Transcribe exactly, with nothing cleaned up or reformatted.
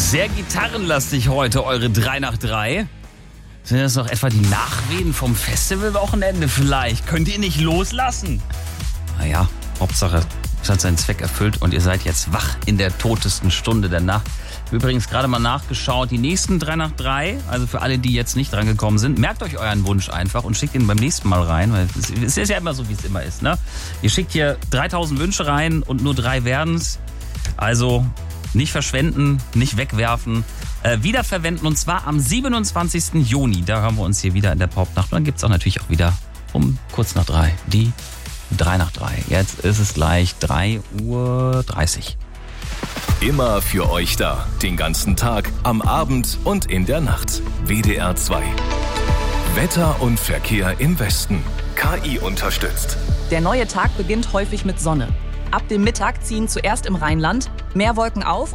Sehr gitarrenlastig heute, eure drei nach drei. Sind das noch etwa die Nachwehen vom Festivalwochenende vielleicht? Könnt ihr nicht loslassen? Naja, Hauptsache, es hat seinen Zweck erfüllt und ihr seid jetzt wach in der totesten Stunde der Nacht. Ich habe übrigens gerade mal nachgeschaut, die nächsten drei nach drei, also für alle, die jetzt nicht dran gekommen sind, merkt euch euren Wunsch einfach und schickt ihn beim nächsten Mal rein, weil es ist ja immer so, wie es immer ist, ne? Ihr schickt hier dreitausend Wünsche rein und nur drei werden's. Also nicht verschwenden, nicht wegwerfen, äh, wiederverwenden und zwar am siebenundzwanzigsten Juni. Da hören wir uns hier wieder in der Popnacht. Und dann gibt's auch natürlich auch wieder um kurz nach drei die drei nach drei. Jetzt ist es gleich drei Uhr dreißig. Immer für euch da, den ganzen Tag, am Abend und in der Nacht. W D R zwei. Wetter und Verkehr im Westen. K I unterstützt. Der neue Tag beginnt häufig mit Sonne. Ab dem Mittag ziehen zuerst im Rheinland mehr Wolken auf